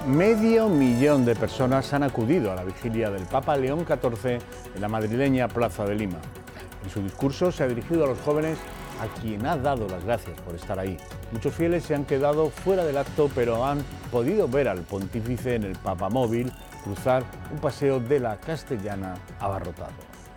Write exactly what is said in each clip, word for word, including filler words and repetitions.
Medio millón de personas han acudido a la vigilia del Papa León catorce en la madrileña Plaza de Lima. En su discurso se ha dirigido a los jóvenes, a quien ha dado las gracias por estar ahí. Muchos fieles se han quedado fuera del acto, pero han podido ver al pontífice en el papamóvil cruzar un paseo de la Castellana abarrotado.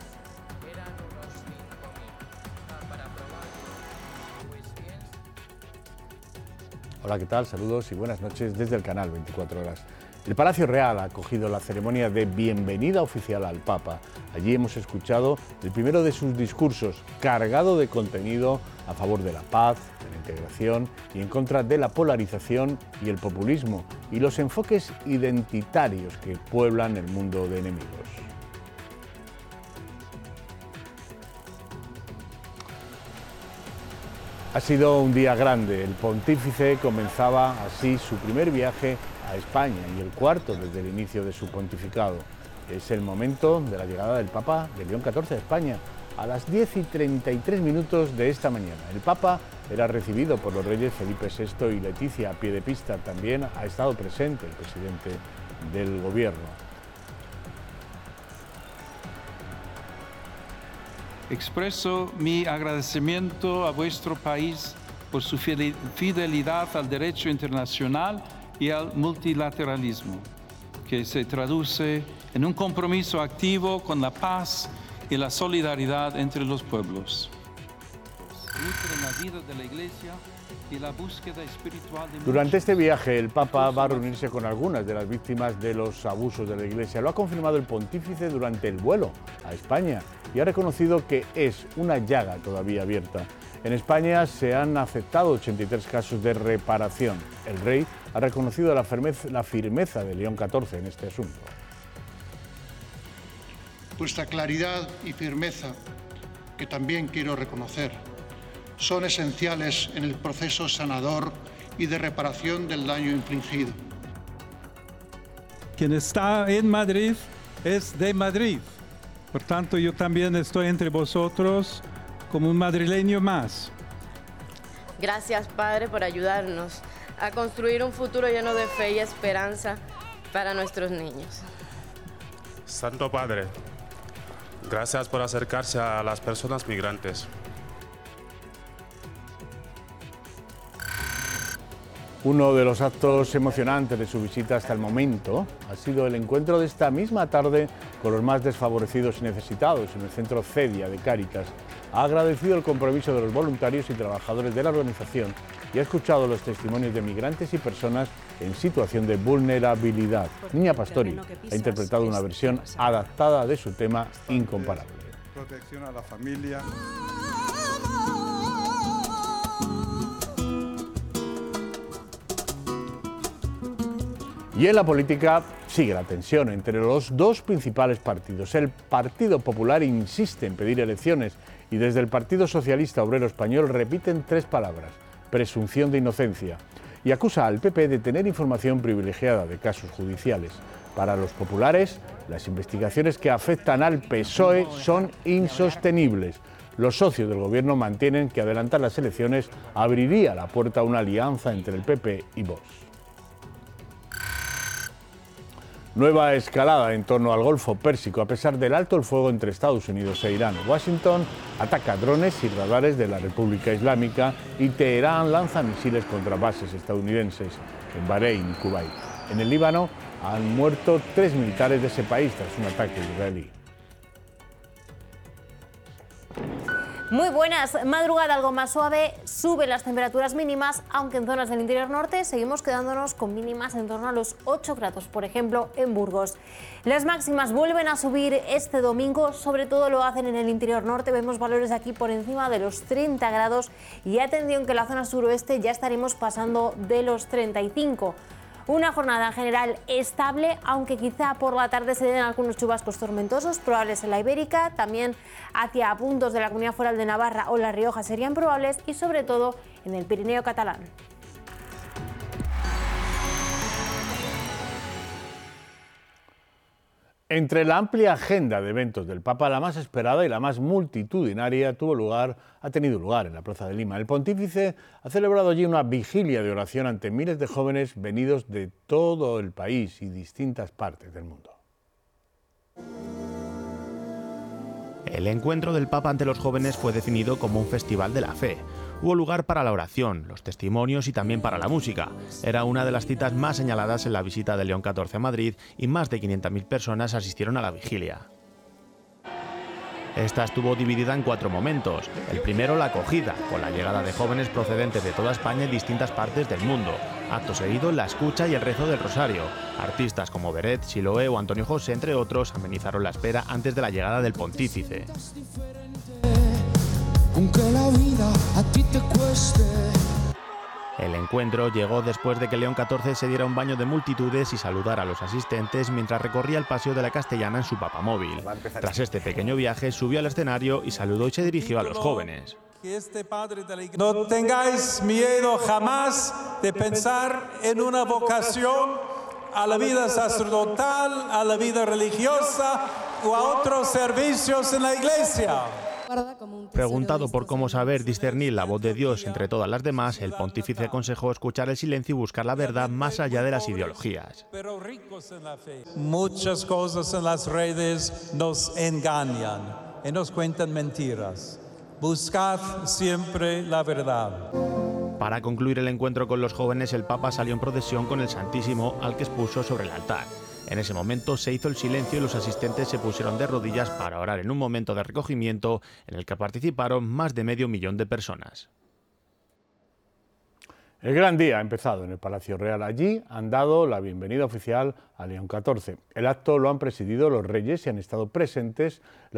Hola, ¿qué tal? Saludos y buenas noches desde el canal veinticuatro horas. El Palacio Real ha acogido la ceremonia de bienvenida oficial al Papa. Allí hemos escuchado el primero de sus discursos, cargado de contenido a favor de la paz, de la integración y en contra de la polarización y el populismo y los enfoques identitarios que pueblan el mundo de enemigos. Ha sido un día grande. El pontífice comenzaba así su primer viaje a España y el cuarto desde el inicio de su pontificado. Es el momento de la llegada del Papa de León catorce a España a las diez y treinta y tres minutos de esta mañana. El Papa era recibido por los reyes Felipe sexto y Leticia a pie de pista. También ha estado presente el presidente del gobierno. Expreso mi agradecimiento a vuestro país por su fidelidad al derecho internacional y al multilateralismo, que se traduce en un compromiso activo con la paz y la solidaridad entre los pueblos. Nutren la vida de la Iglesia y la búsqueda espiritual de Durante este viaje, el Papa va a reunirse con algunas de las víctimas de los abusos de la Iglesia. Lo ha confirmado el pontífice durante el vuelo a España y ha reconocido que es una llaga todavía abierta. En España se han aceptado ochenta y tres casos de reparación. El rey ha reconocido la firmeza, la firmeza de León catorce en este asunto. Vuestra claridad y firmeza, que también quiero reconocer, son esenciales en el proceso sanador y de reparación del daño infligido. Quien está en Madrid es de Madrid. Por tanto, yo también estoy entre vosotros como un madrileño más. Gracias, Padre, por ayudarnos a construir un futuro lleno de fe y esperanza para nuestros niños. Santo Padre, gracias por acercarse a las personas migrantes. Uno de los actos emocionantes de su visita hasta el momento ha sido el encuentro de esta misma tarde con los más desfavorecidos y necesitados en el centro Cedia de Cáritas. Ha agradecido el compromiso de los voluntarios y trabajadores de la organización y ha escuchado los testimonios de migrantes y personas en situación de vulnerabilidad. Niña Pastori ha interpretado una versión adaptada de su tema Incomparable. Protección a la familia. Y en la política sigue la tensión entre los dos principales partidos. El Partido Popular insiste en pedir elecciones y desde el Partido Socialista Obrero Español repiten tres palabras: presunción de inocencia, y acusa al P P de tener información privilegiada de casos judiciales. Para los populares, las investigaciones que afectan al P S O E son insostenibles. Los socios del gobierno mantienen que adelantar las elecciones abriría la puerta a una alianza entre el P P y Vox. Nueva escalada en torno al Golfo Pérsico a pesar del alto el fuego entre Estados Unidos e Irán. Washington ataca drones y radares de la República Islámica y Teherán lanza misiles contra bases estadounidenses en Bahrein y Kuwait. En el Líbano han muerto tres militares de ese país tras un ataque israelí. Muy buenas, madrugada algo más suave, suben las temperaturas mínimas, aunque en zonas del interior norte seguimos quedándonos con mínimas en torno a los ocho grados, por ejemplo en Burgos. Las máximas vuelven a subir este domingo, sobre todo lo hacen en el interior norte, vemos valores aquí por encima de los treinta grados y atención que en la zona suroeste ya estaremos pasando de los treinta y cinco. Una jornada en general estable, aunque quizá por la tarde se den algunos chubascos tormentosos probables en la Ibérica, también hacia puntos de la Comunidad Foral de Navarra o La Rioja serían probables y sobre todo en el Pirineo catalán. Entre la amplia agenda de eventos del Papa, la más esperada y la más multitudinaria tuvo lugar, ha tenido lugar en la Plaza de Lima. El pontífice ha celebrado allí una vigilia de oración ante miles de jóvenes venidos de todo el país y distintas partes del mundo. El encuentro del Papa ante los jóvenes fue definido como un festival de la fe. Hubo lugar para la oración, los testimonios y también para la música. Era una de las citas más señaladas en la visita de León catorce a Madrid y más de quinientas mil personas asistieron a la vigilia. Esta estuvo dividida en cuatro momentos. El primero, la acogida, con la llegada de jóvenes procedentes de toda España y distintas partes del mundo. Acto seguido, la escucha y el rezo del rosario. Artistas como Beret, Siloé o Antonio José, entre otros, amenizaron la espera antes de la llegada del pontífice. Aunque la vida a ti te cueste. El encuentro llegó después de que León catorce se diera un baño de multitudes y saludara a los asistentes mientras recorría el Paseo de la Castellana en su papamóvil. Tras este pequeño viaje, subió al escenario y saludó y se dirigió a los jóvenes. No tengáis miedo jamás de pensar en una vocación a la vida sacerdotal, a la vida religiosa o a otros servicios en la iglesia. Preguntado por cómo saber discernir la voz de Dios entre todas las demás, el pontífice aconsejó escuchar el silencio y buscar la verdad más allá de las ideologías. Muchas cosas en las redes nos engañan y nos cuentan mentiras. Buscad siempre la verdad. Para concluir el encuentro con los jóvenes, el Papa salió en procesión con el Santísimo al que expuso sobre el altar. En ese momento se hizo el silencio y los asistentes se pusieron de rodillas para orar en un momento de recogimiento en el que participaron más de medio millón de personas. El gran día ha empezado en el Palacio Real. Allí han dado la bienvenida oficial a León catorce. El acto lo han presidido los reyes y han estado presentes